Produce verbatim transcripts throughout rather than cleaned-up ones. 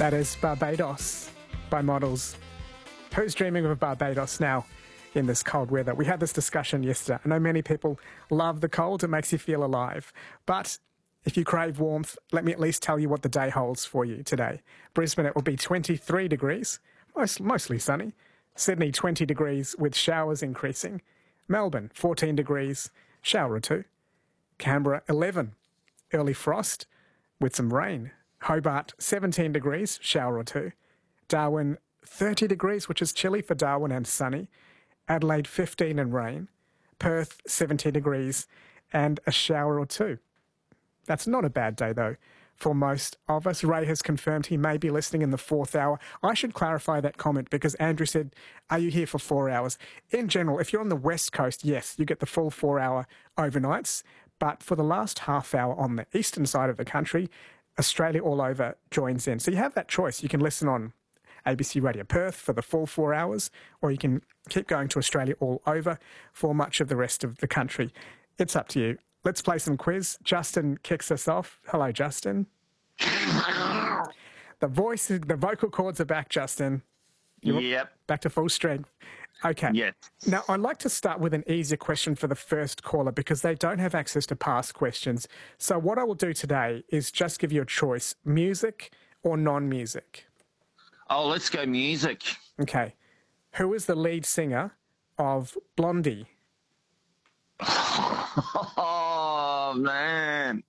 That is Barbados by Models. Who's dreaming of Barbados now in this cold weather? We had this discussion yesterday. I know many people love the cold. It makes you feel alive. But if you crave warmth, let me at least tell you what the day holds for you today. Brisbane, it will be twenty-three degrees, most, mostly sunny. Sydney, twenty degrees with showers increasing. Melbourne, fourteen degrees, shower or two. Canberra, eleven, early frost with some rain. Hobart, seventeen degrees, shower or two. Darwin, thirty degrees, which is chilly for Darwin and sunny. Adelaide, fifteen and rain. Perth, seventeen degrees and a shower or two. That's not a bad day, though, for most of us. Ray has confirmed he may be listening in the fourth hour. I should clarify that comment because Andrew said, are you here for four hours? In general, if you're on the West Coast, yes, you get the full four-hour overnights. But for the last half hour on the eastern side of the country, Australia all over joins in. So you have that choice. You can listen on A B C Radio Perth for the full four hours, or you can keep going to Australia all over for much of the rest of the country. It's up to you. Let's play some quiz. Justin kicks us off. Hello, Justin. The voice, the vocal cords are back, Justin. You're yep. Back to full strength. Okay. Yes. Now, I'd like to start with an easier question for the first caller because they don't have access to past questions. So what I will do today is just give you a choice, music or non-music. Oh, let's go music. Okay. Who is the lead singer of Blondie? Oh, man.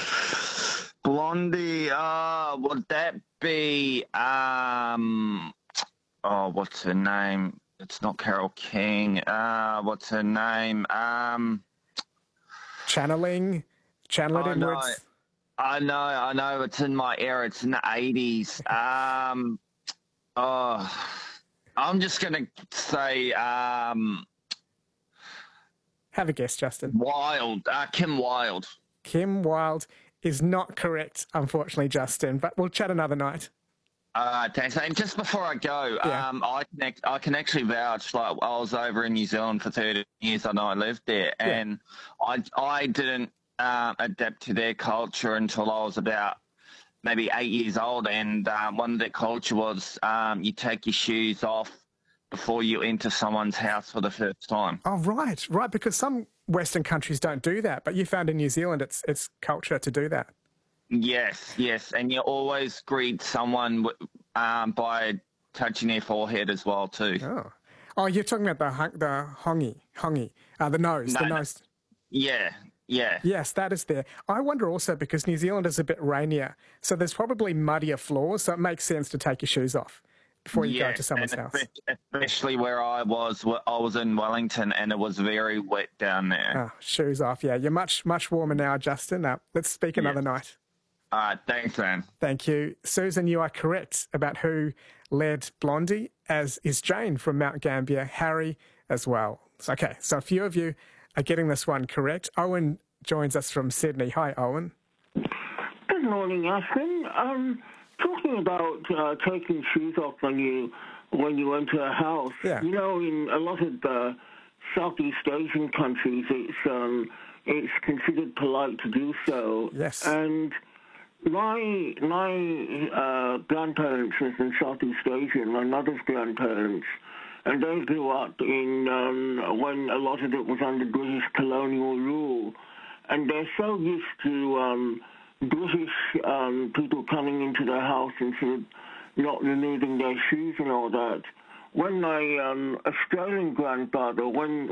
Blondie, uh, would that be, um, oh, what's her name? It's not Carole King. Uh, what's her name? Um, Channeling? Channel it I know, inwards? I know, I know. It's in my era. It's in the eighties. Um, oh, I'm just going to say um, Have a guess, Justin. Wilde. Uh, Kim Wilde. Kim Wilde is not correct, unfortunately, Justin, but we'll chat another night. Uh, thanks. And just before I go, Yeah. um, I can I can actually vouch. Like I was over in New Zealand for thirty years. I know I lived there, Yeah. and I I didn't um, adapt to their culture until I was about maybe eight years old. And um, one of their culture was um, you take your shoes off before you enter someone's house for the first time. Oh, right, right, because some Western countries don't do that, but you found in New Zealand it's it's culture to do that. Yes, yes, and you always greet someone um, by touching their forehead as well too. Oh, oh, you're talking about the hung- the hongi, hongi, uh, the nose, No, the no. nose. Yeah, yeah. Yes, that is there. I wonder also because New Zealand is a bit rainier, so there's probably muddier floors, so it makes sense to take your shoes off before you yeah, go to someone's and house. espe- Especially where I was, I was in Wellington, and it was very wet down there. Oh, shoes off. Yeah, you're much much warmer now, Justin. Now let's speak another Yeah. night. All right, thanks, man. Thank you. Susan, you are correct about who led Blondie, as is Jane from Mount Gambier, Harry as well. So, okay, so a few of you are getting this one correct. Owen joins us from Sydney. Hi, Owen. Good morning, Ashton. Um, talking about uh, taking shoes off when you when you enter a house. Yeah. You know, in a lot of uh, Southeast Asian countries, it's um, it's considered polite to do so. Yes. And my my uh, grandparents was in Southeast Asia, and my mother's grandparents, and they grew up in um, when a lot of it was under British colonial rule, and they're so used to um, British um, people coming into their house and sort of not removing their shoes and all that. When my um, Australian grandfather, when